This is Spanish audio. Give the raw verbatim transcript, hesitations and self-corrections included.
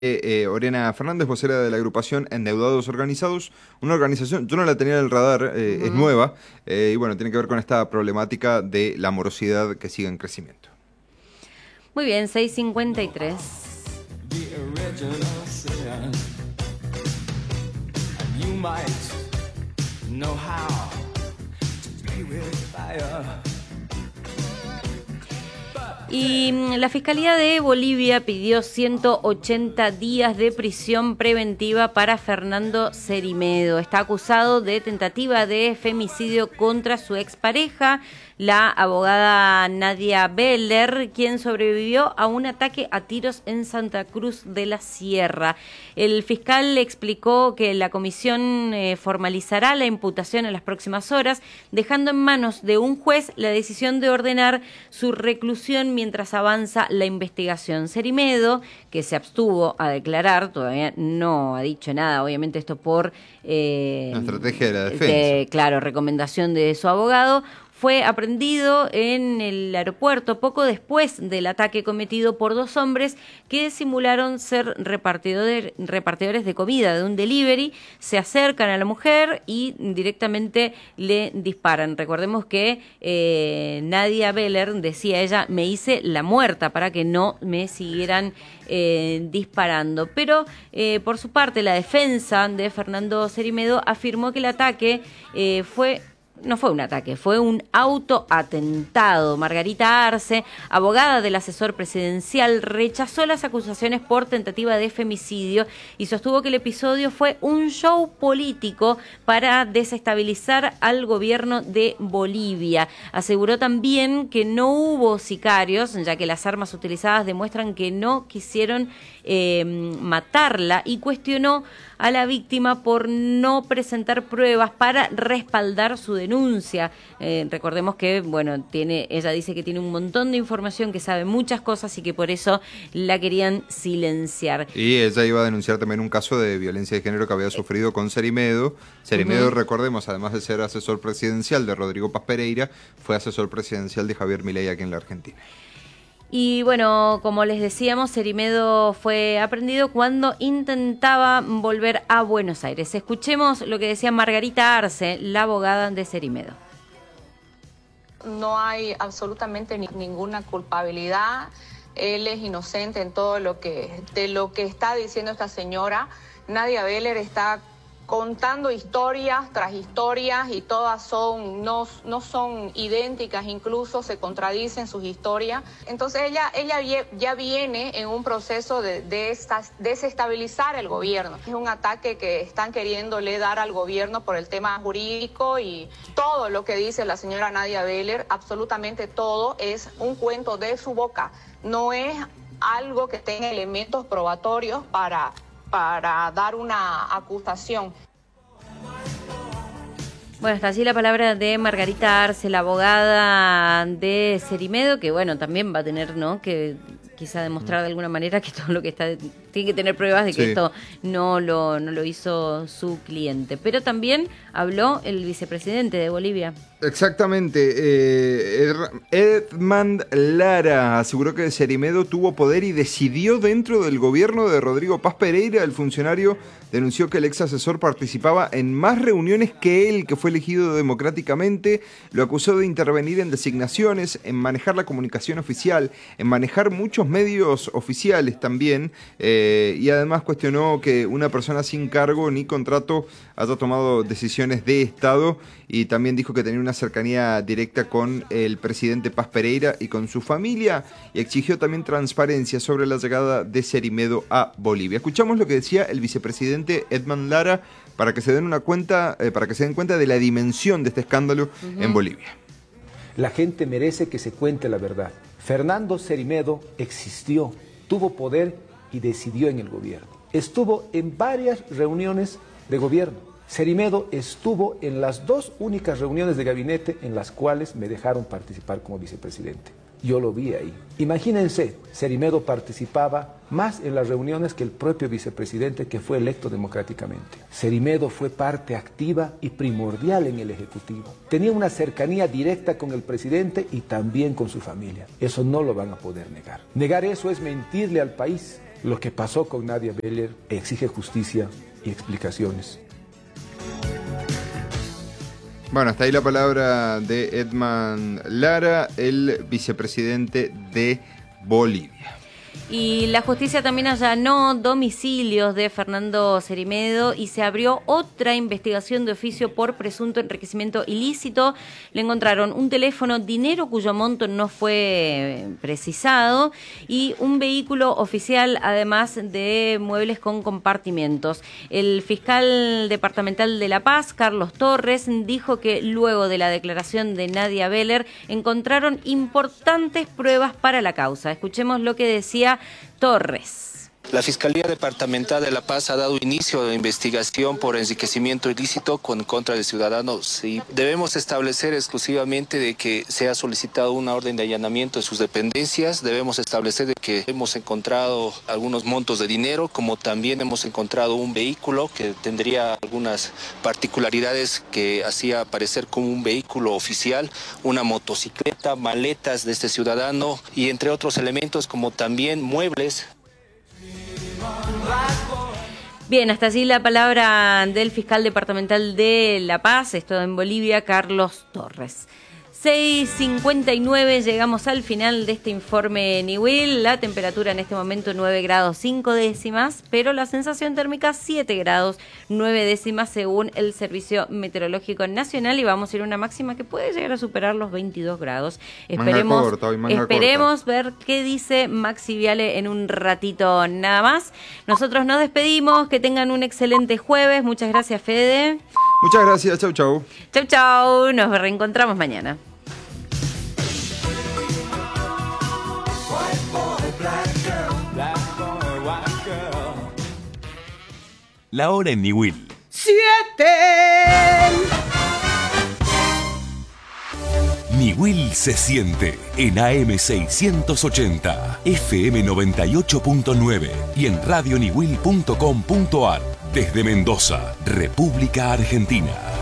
Eh, Oriana Fernández, vocera de la agrupación Endeudados Organizados, una organización, yo no la tenía en el radar, eh, uh-huh. es nueva, eh, y bueno, tiene que ver con esta problemática de la morosidad que sigue en crecimiento. Muy bien, seis cincuenta y tres. Y la Fiscalía de Bolivia pidió ciento ochenta días de prisión preventiva para Fernando Cerimedo. Está acusado de tentativa de femicidio contra su expareja, la abogada Nadia Beller, quien sobrevivió a un ataque a tiros en Santa Cruz de la Sierra. El fiscal explicó que la comisión eh, formalizará la imputación en las próximas horas, dejando en manos de un juez la decisión de ordenar su reclusión mientras avanza la investigación. Cerimedo, que se abstuvo a declarar, todavía no ha dicho nada, obviamente esto por eh, la estrategia de la defensa. De, claro, recomendación de su abogado. Fue aprehendido en el aeropuerto poco después del ataque cometido por dos hombres que simularon ser repartidor, repartidores de comida de un delivery. Se acercan a la mujer y directamente le disparan. Recordemos que eh, Nadia Beller, decía ella, me hice la muerta para que no me siguieran eh, disparando. Pero eh, por su parte la defensa de Fernando Cerimedo afirmó que el ataque eh, fue... No fue un ataque, fue un autoatentado. Margarita Arce, abogada del asesor presidencial, rechazó las acusaciones por tentativa de femicidio y sostuvo que el episodio fue un show político para desestabilizar al gobierno de Bolivia. Aseguró también que no hubo sicarios, ya que las armas utilizadas demuestran que no quisieron eh, matarla, y cuestionó a la víctima por no presentar pruebas para respaldar su denuncia. Eh, recordemos que, bueno, tiene, ella dice que tiene un montón de información, que sabe muchas cosas y que por eso la querían silenciar. Y ella iba a denunciar también un caso de violencia de género que había sufrido con Cerimedo. Cerimedo, uh-huh. recordemos, además de ser asesor presidencial de Rodrigo Paz Pereira, fue asesor presidencial de Javier Milei aquí en la Argentina. Y bueno, como les decíamos, Cerimedo fue aprehendido cuando intentaba volver a Buenos Aires. Escuchemos lo que decía Margarita Arce, la abogada de Cerimedo. No hay absolutamente ni, ninguna culpabilidad. Él es inocente en todo lo que, de lo que está diciendo esta señora. Nadia Beller está contando historias tras historias y todas son no, no son idénticas, incluso se contradicen sus historias. Entonces ella, ella ya viene en un proceso de, de desestabilizar el gobierno. Es un ataque que están queriéndole dar al gobierno por el tema jurídico, y todo lo que dice la señora Nadia Beller, absolutamente todo, es un cuento de su boca. No es algo que tenga elementos probatorios para... para dar una acusación. Bueno, hasta así la palabra de Margarita Arce, la abogada de Cerimedo, que bueno, también va a tener, ¿no?, que quizá demostrar de alguna manera que todo lo que está, tiene que tener pruebas de que sí. esto no lo, no lo hizo su cliente. Pero también habló el vicepresidente de Bolivia. Exactamente, eh, Edmond Lara aseguró que Cerimedo tuvo poder y decidió dentro del gobierno de Rodrigo Paz Pereira. El funcionario denunció que el ex asesor participaba en más reuniones que él, que fue elegido democráticamente. Lo acusó de intervenir en designaciones, en manejar la comunicación oficial, en manejar muchos medios oficiales también, eh, y además cuestionó que una persona sin cargo ni contrato haya tomado decisiones de Estado, y también dijo que tenía una cercanía directa con el presidente Paz Pereira y con su familia, y exigió también transparencia sobre la llegada de Cerimedo a Bolivia. Escuchamos lo que decía el vicepresidente Edmond Lara para que se den una cuenta, eh, para que se den cuenta de la dimensión de este escándalo uh-huh. en Bolivia. La gente merece que se cuente la verdad. Fernando Cerimedo existió, tuvo poder y decidió en el gobierno. Estuvo en varias reuniones de gobierno. Cerimedo estuvo en las dos únicas reuniones de gabinete en las cuales me dejaron participar como vicepresidente. Yo lo vi ahí. Imagínense, Cerimedo participaba más en las reuniones que el propio vicepresidente, que fue electo democráticamente. Cerimedo fue parte activa y primordial en el Ejecutivo. Tenía una cercanía directa con el presidente y también con su familia. Eso no lo van a poder negar. Negar eso es mentirle al país. Lo que pasó con Nadia Beller exige justicia y explicaciones. Bueno, hasta ahí la palabra de Edmond Lara, el vicepresidente de Bolivia. Y la justicia también allanó domicilios de Fernando Cerimedo y se abrió otra investigación de oficio por presunto enriquecimiento ilícito. Le encontraron un teléfono, dinero cuyo monto no fue precisado y un vehículo oficial, además de muebles con compartimentos. El fiscal departamental de La Paz, Carlos Torres, dijo que luego de la declaración de Nadia Beller encontraron importantes pruebas para la causa. Escuchemos lo que decía Torres. La Fiscalía Departamental de La Paz ha dado inicio a la investigación por enriquecimiento ilícito con contra de ciudadanos y debemos establecer exclusivamente de que se ha solicitado una orden de allanamiento de sus dependencias. Debemos establecer de que hemos encontrado algunos montos de dinero, como también hemos encontrado un vehículo que tendría algunas particularidades que hacía parecer como un vehículo oficial, una motocicleta, maletas de este ciudadano y entre otros elementos como también muebles. Bien, hasta allí la palabra del fiscal departamental de La Paz, esto en Bolivia, Carlos Torres. seis cincuenta y nueve, llegamos al final de este informe Niwil. La temperatura en este momento nueve grados cinco décimas, pero la sensación térmica siete grados nueve décimas según el Servicio Meteorológico Nacional, y vamos a ir a una máxima que puede llegar a superar los veintidós grados. Esperemos, manga corta, hoy manga esperemos corta. ver qué dice Maxi Viale en un ratito nada más. Nosotros nos despedimos, que tengan un excelente jueves. Muchas gracias, Fede. Muchas gracias, chau chau. Chau chau, nos reencontramos mañana. La hora en Niwil. ¡Siete! Niwil se siente en A M seiscientos ochenta, F M noventa y ocho punto nueve y en radio niwil punto com punto ar. Desde Mendoza, República Argentina.